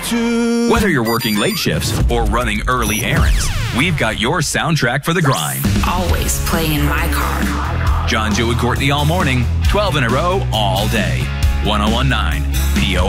to. Whether you're working late shifts or running early errands, we've got your soundtrack for the grind. Always playing in my car. John, Joe, and Courtney all morning, 12 in a row, all day. 1019 PO.